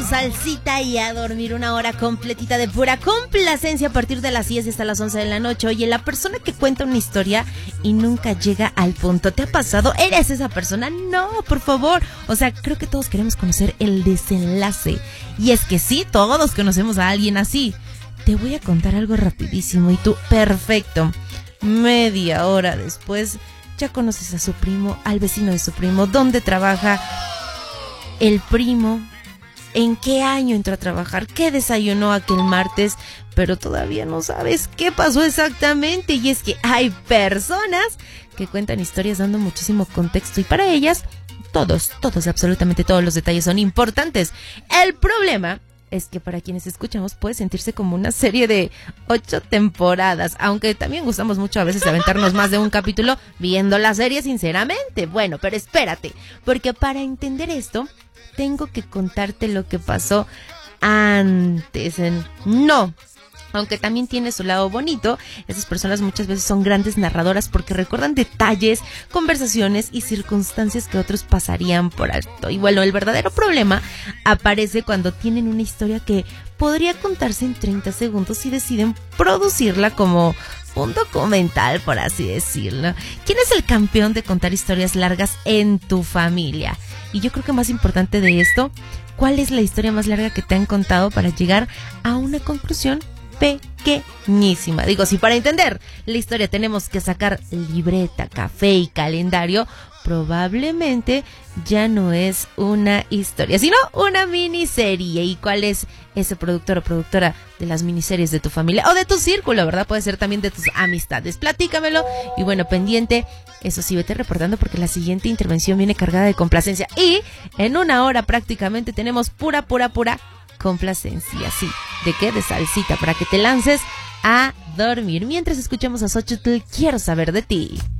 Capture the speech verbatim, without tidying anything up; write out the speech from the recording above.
salsita y a dormir una hora completita de pura complacencia a partir de las diez y hasta las once de la noche. Oye, la persona que cuenta una historia y nunca llega al punto, ¿te ha pasado? ¿Eres esa persona? No, por favor. O sea, creo que todos queremos conocer el desenlace. Y es que sí, todos conocemos a alguien así. Te voy a contar algo rapidísimo y tú, perfecto. Media hora después, ya conoces a su primo, al vecino de su primo, dónde trabaja el primo, en qué año entró a trabajar, qué desayunó aquel martes, pero todavía no sabes qué pasó exactamente. Y es que hay personas que cuentan historias dando muchísimo contexto y para ellas todos, todos, absolutamente todos los detalles son importantes. El problema es que para quienes escuchamos puede sentirse como una serie de ocho temporadas, aunque también gustamos mucho a veces aventarnos más de un capítulo viendo la serie, sinceramente. Bueno, pero espérate, porque para entender esto tengo que contarte lo que pasó antes. En... No, aunque también tiene su lado bonito, esas personas muchas veces son grandes narradoras porque recuerdan detalles, conversaciones y circunstancias que otros pasarían por alto. Y bueno, el verdadero problema aparece cuando tienen una historia que podría contarse en treinta segundos y deciden producirla como un documental, por así decirlo. ¿Quién es el campeón de contar historias largas en tu familia? Y yo creo que más importante de esto, ¿cuál es la historia más larga que te han contado para llegar a una conclusión pequeñísima? Digo, si para entender la historia tenemos que sacar libreta, café y calendario, probablemente ya no es una historia, sino una miniserie. ¿Y cuál es ese productor o productora de las miniseries de tu familia o de tu círculo, verdad? Puede ser también de tus amistades. Platícamelo. Y bueno, pendiente, eso sí, vete reportando porque la siguiente intervención viene cargada de complacencia. Y en una hora prácticamente tenemos pura, pura, pura complacencia, sí. ¿De qué? De salsita, para que te lances a dormir. Mientras escuchamos a Xochitl, quiero saber de ti.